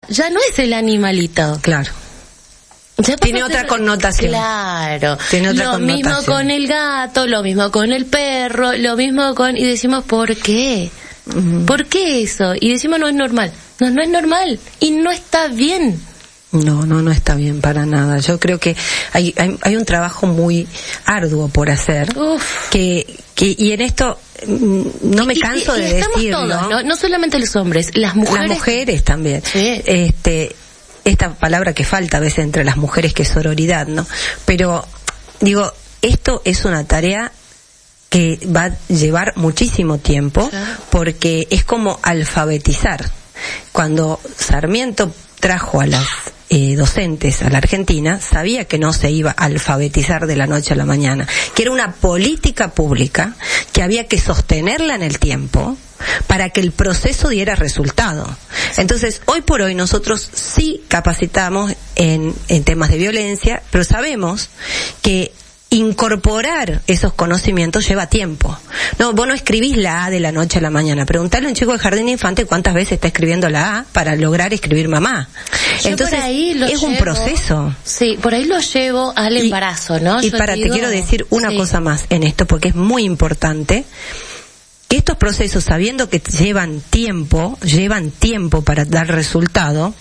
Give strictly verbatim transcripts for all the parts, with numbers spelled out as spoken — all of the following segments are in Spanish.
ya no es el animalito. Claro. Tiene otra connotación. Claro. Tiene otra lo connotación. mismo con el gato, lo mismo con el perro, lo mismo con... Y decimos, ¿por qué? Uh-huh. ¿Por qué eso? Y decimos, no es normal. No, no es normal. Y no está bien. No, no, no está bien para nada. Yo creo que hay, hay, hay un trabajo muy arduo por hacer. Uf. Que, que, y en esto no me canso y, y, y de decirlo. Todos, ¿no? No solamente los hombres, las mujeres. Las mujeres también. Sí. Este, esta palabra que falta a veces entre las mujeres, que es sororidad, ¿no? Pero, digo, esto es una tarea que va a llevar muchísimo tiempo, porque es como alfabetizar. Cuando Sarmiento trajo a las eh, docentes a la Argentina, sabía que no se iba a alfabetizar de la noche a la mañana, que era una política pública que había que sostenerla en el tiempo para que el proceso diera resultado. Entonces, hoy por hoy nosotros sí capacitamos en, en temas de violencia, pero sabemos que incorporar esos conocimientos lleva tiempo. No, vos no escribís la A de la noche a la mañana. Preguntale a un chico de jardín de infante cuántas veces está escribiendo la A para lograr escribir mamá. Yo Entonces, por ahí lo es llevo, un proceso. Sí, por ahí lo llevo al y, embarazo, ¿no? Y Yo para, digo, te quiero decir una sí. cosa más en esto, porque es muy importante. Que estos procesos, sabiendo que llevan tiempo, llevan tiempo para dar resultado,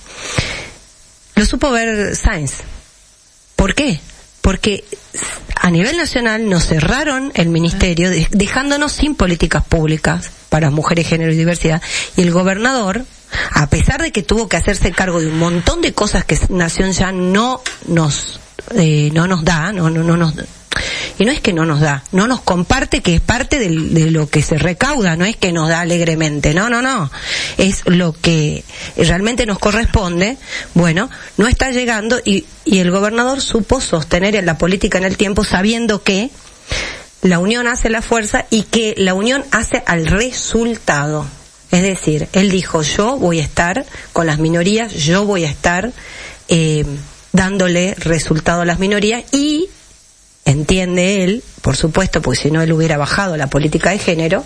lo supo ver Sáenz. ¿Por qué? Porque a nivel nacional nos cerraron el ministerio, dejándonos sin políticas públicas para mujeres, género y diversidad, y el gobernador, a pesar de que tuvo que hacerse cargo de un montón de cosas que Nación ya no nos eh, no nos da, no no no nos y no es que no nos da, no nos comparte, que es parte de, de lo que se recauda, no es que nos da alegremente, no, no, no, es lo que realmente nos corresponde. Bueno, no está llegando, y, y el gobernador supo sostener la política en el tiempo, sabiendo que la unión hace la fuerza y que la unión hace al resultado. Es decir, él dijo, yo voy a estar con las minorías, yo voy a estar eh, dándole resultado a las minorías, y entiende él, por supuesto, porque si no él hubiera bajado la política de género,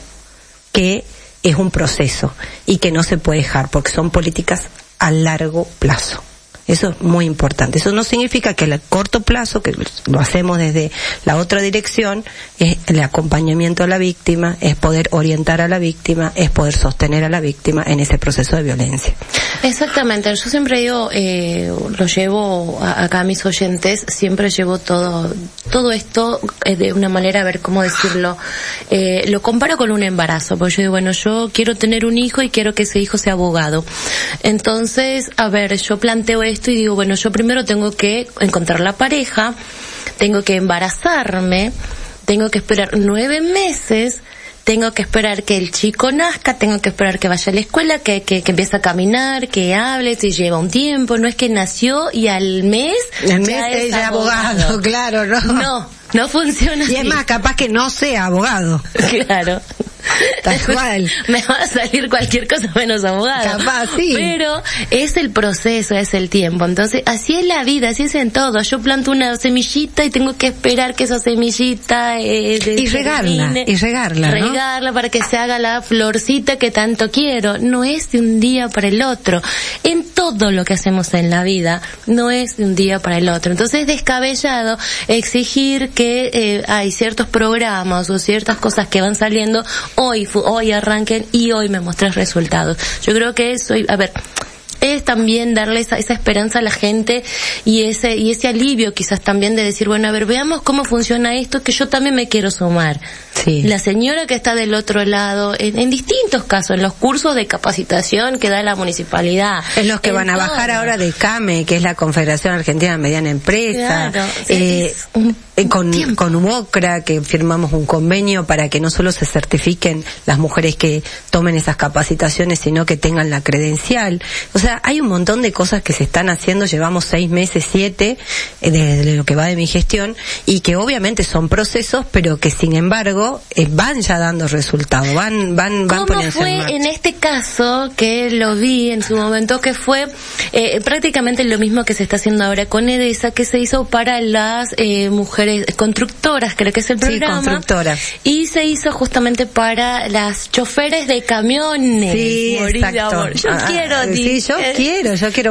que es un proceso y que no se puede dejar, porque son políticas a largo plazo. Eso es muy importante. Eso no significa que a corto plazo, que lo hacemos desde la otra dirección, es el acompañamiento a la víctima, es poder orientar a la víctima, es poder sostener a la víctima en ese proceso de violencia. Exactamente. Yo siempre digo, eh, lo llevo a, acá a mis oyentes, siempre llevo todo todo esto eh, de una manera, a ver cómo decirlo, eh, lo comparo con un embarazo, porque yo digo, bueno, yo quiero tener un hijo y quiero que ese hijo sea abogado. Entonces, a ver, yo planteo esto y digo, bueno, yo primero tengo que encontrar la pareja, tengo que embarazarme, tengo que esperar nueve meses, tengo que esperar que el chico nazca, tengo que esperar que vaya a la escuela, que, que, que empiece a caminar, que hable, si lleva un tiempo, no es que nació y al mes el mes ya es ya abogado. abogado, claro, no. No, no funciona así. Y es más, capaz que no sea abogado. Claro. Tal cual. Me va a salir cualquier cosa menos abogado. Capaz, sí. Pero es el proceso, es el tiempo. Entonces, así es la vida, así es en todo. Yo planto una semillita y tengo que esperar que esa semillita eh, de, y regarla, termine, y regarla, ¿no? Regarla para que se haga la florcita que tanto quiero. No es de un día para el otro. En todo lo que hacemos en la vida, no es de un día para el otro. Entonces, es descabellado exigir que eh, hay ciertos programas o ciertas cosas que van saliendo hoy, hoy arranquen y hoy me muestres resultados. Yo creo que eso, a ver, es también darle esa, esa esperanza a la gente y ese y ese alivio quizás también de decir, bueno, a ver, veamos cómo funciona esto, que yo también me quiero sumar. Sí. La señora que está del otro lado, en, en distintos casos, en los cursos de capacitación que da la municipalidad. Es los que van a bajar ahora de CAME, que es la Confederación Argentina de Mediana Empresa. Claro, eh, es un con, con UMOCRA, que firmamos un convenio para que no solo se certifiquen las mujeres que tomen esas capacitaciones, sino que tengan la credencial. O sea, hay un montón de cosas que se están haciendo, llevamos seis meses, siete, desde de lo que va de mi gestión, y que obviamente son procesos, pero que sin embargo eh, van ya dando resultados, van, van, van poniéndose en marcha. ¿Cómo fue en este caso, que lo vi en su momento, que fue eh, prácticamente lo mismo que se está haciendo ahora con EDESA, que se hizo para las eh, mujeres constructoras, creo que es el programa. Sí, constructoras. Y se hizo justamente para las choferes de camiones. Sí, exacto. Yo ah, quiero, sí, yo quiero, yo quiero.